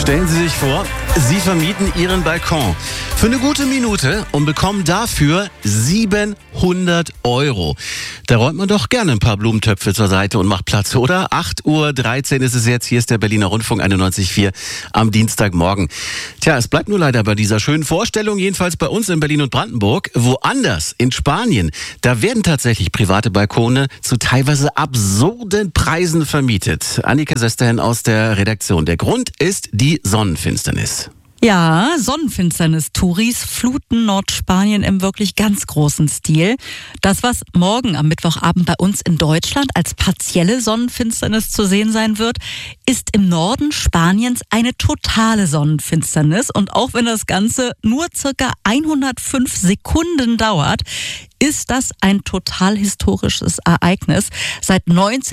Stellen Sie sich vor, Sie vermieten Ihren Balkon für eine gute Minute und bekommen dafür 700 €. Da räumt man doch gerne ein paar Blumentöpfe zur Seite und macht Platz, oder? 8:13 Uhr ist es jetzt. Hier ist der Berliner Rundfunk 91,4 am Dienstagmorgen. Tja, es bleibt nur leider bei dieser schönen Vorstellung, jedenfalls bei uns in Berlin und Brandenburg. Woanders, in Spanien, da werden tatsächlich private Balkone zu teilweise absurden Preisen vermietet. Annika Sesterhen aus der Redaktion. Der Grund ist die Sonnenfinsternis. Ja, Sonnenfinsternis-Touris fluten Nordspanien im wirklich ganz großen Stil. Das, was morgen am Mittwochabend bei uns in Deutschland als partielle Sonnenfinsternis zu sehen sein wird, ist im Norden Spaniens eine totale Sonnenfinsternis. Und auch wenn das Ganze nur circa 105 Sekunden dauert, ist das ein total historisches Ereignis. Seit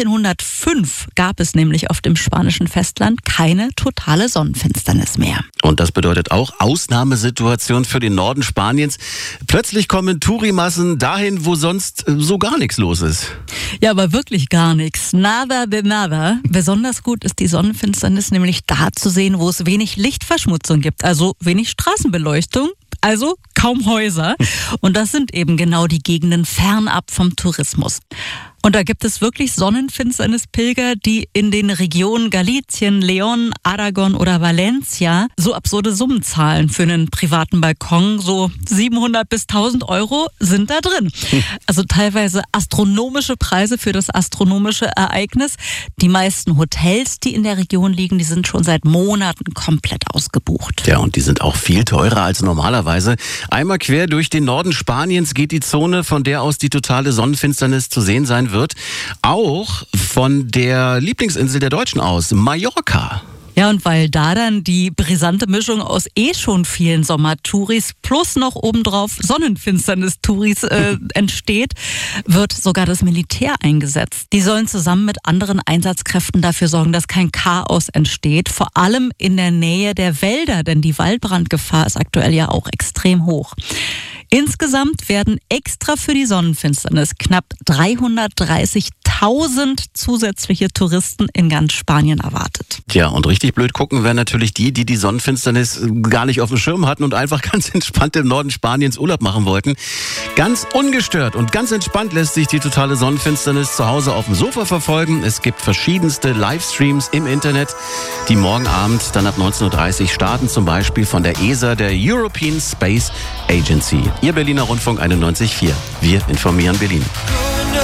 1905 gab es nämlich auf dem spanischen Festland keine totale Sonnenfinsternis mehr. Und das bedeutet auch Ausnahmesituation für den Norden Spaniens. Plötzlich kommen Tourimassen dahin, wo sonst so gar nichts los ist. Ja, aber wirklich gar nichts. Nada de nada. Besonders gut ist die Sonnenfinsternis nämlich da zu sehen, wo es wenig Lichtverschmutzung gibt, also wenig Straßenbeleuchtung. Also kaum Häuser. Und das sind eben genau die Gegenden fernab vom Tourismus. Und da gibt es wirklich Sonnenfinsternispilger, die in den Regionen Galicien, León, Aragon oder Valencia so absurde Summen zahlen für einen privaten Balkon. So 700 bis 1000 € sind da drin. Also teilweise astronomische Preise für das astronomische Ereignis. Die meisten Hotels, die in der Region liegen, die sind schon seit Monaten komplett ausgebucht. Ja, und die sind auch viel teurer als normalerweise. Einmal quer durch den Norden Spaniens geht die Zone, von der aus die totale Sonnenfinsternis zu sehen sein wird, auch von der Lieblingsinsel der Deutschen aus, Mallorca. Ja, und weil da dann die brisante Mischung aus schon vielen Sommertouris plus noch obendrauf Sonnenfinsternis-Touris entsteht, wird sogar das Militär eingesetzt. Die sollen zusammen mit anderen Einsatzkräften dafür sorgen, dass kein Chaos entsteht, vor allem in der Nähe der Wälder, denn die Waldbrandgefahr ist aktuell ja auch extrem hoch. Insgesamt werden extra für die Sonnenfinsternis knapp 330.000 zusätzliche Touristen in ganz Spanien erwartet. Tja, und richtig blöd gucken werden natürlich die Sonnenfinsternis gar nicht auf dem Schirm hatten und einfach ganz entspannt im Norden Spaniens Urlaub machen wollten. Ganz ungestört und ganz entspannt lässt sich die totale Sonnenfinsternis zu Hause auf dem Sofa verfolgen. Es gibt verschiedenste Livestreams im Internet, die morgen Abend dann ab 19:30 Uhr starten, zum Beispiel von der ESA, der European Space Agency. Ihr Berliner Rundfunk 91,4. Wir informieren Berlin.